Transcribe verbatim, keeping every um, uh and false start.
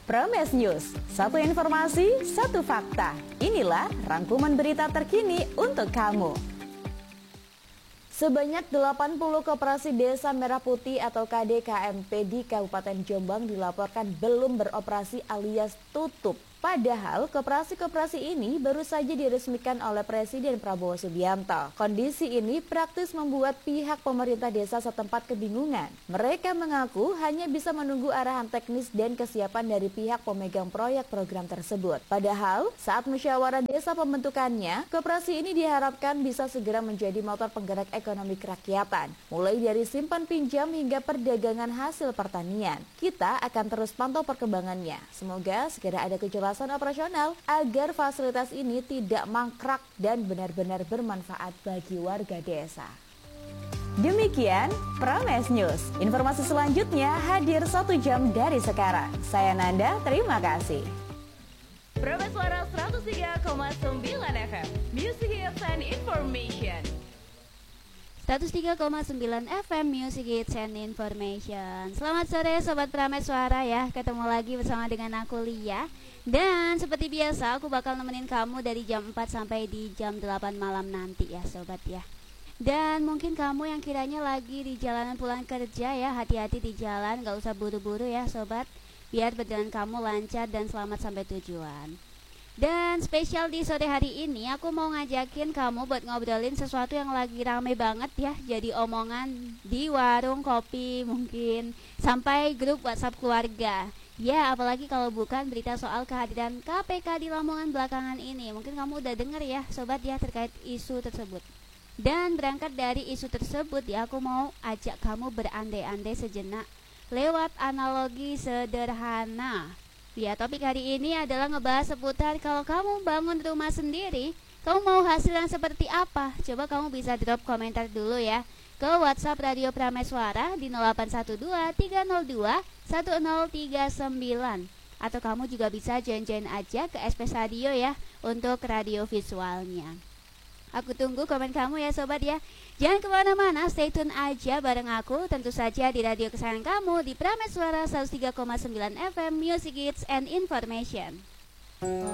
Prames News, satu informasi, satu fakta. Inilah rangkuman berita terkini untuk kamu. Sebanyak delapan puluh koperasi Desa Merah Putih atau K D K M P di Kabupaten Jombang dilaporkan belum beroperasi alias tutup. Padahal koperasi-koperasi ini baru saja diresmikan oleh Presiden Prabowo Subianto. Kondisi ini praktis membuat pihak pemerintah desa setempat kebingungan. Mereka mengaku hanya bisa menunggu arahan teknis dan kesiapan dari pihak pemegang proyek program tersebut. Padahal saat musyawarah desa pembentukannya, koperasi ini diharapkan bisa segera menjadi motor penggerak ekonomi kerakyatan. Mulai dari simpan pinjam hingga perdagangan hasil pertanian. Kita akan terus pantau perkembangannya. Semoga segera ada kejelasan operasional agar fasilitas ini tidak mangkrak dan benar-benar bermanfaat bagi warga desa. Demikian Prames News. Informasi selanjutnya hadir satu jam dari sekarang. Saya Nanda, terima kasih. Prames Suara seratus tiga koma sembilan F M, Music Hits and Information. seratus tiga koma sembilan F M Music Hits and Information. Selamat sore Sobat Prames Suara ya. Ketemu lagi bersama dengan aku Lia. Dan seperti biasa aku bakal nemenin kamu dari jam empat sampai di jam delapan malam nanti ya Sobat ya. Dan mungkin kamu yang kiranya lagi di jalanan pulang kerja ya, hati-hati di jalan, gak usah buru-buru ya Sobat. Biar perjalanan kamu lancar dan selamat sampai tujuan. Dan spesial di sore hari ini aku mau ngajakin kamu buat ngobrolin sesuatu yang lagi rame banget ya. Jadi omongan di warung kopi mungkin, sampai grup WhatsApp keluarga. Ya apalagi kalau bukan berita soal kehadiran K P K di Lamongan belakangan ini. Mungkin kamu udah denger ya Sobat ya terkait isu tersebut. Dan berangkat dari isu tersebut ya, aku mau ajak kamu berandai-andai sejenak lewat analogi sederhana. Ya, topik hari ini adalah ngebahas seputar kalau kamu bangun rumah sendiri, kamu mau hasil yang seperti apa? Coba kamu bisa drop komentar dulu ya ke WhatsApp Radio Prames Suara di nol delapan satu dua tiga nol dua satu nol tiga sembilan. Atau kamu juga bisa join-join aja ke S P S Radio ya untuk radio visualnya. Aku tunggu komen kamu ya Sobat ya. Jangan kemana-mana, stay tune aja bareng aku. Tentu saja di radio kesayangan kamu di Prames Suara seratus tiga koma sembilan F M Music Hits and Information.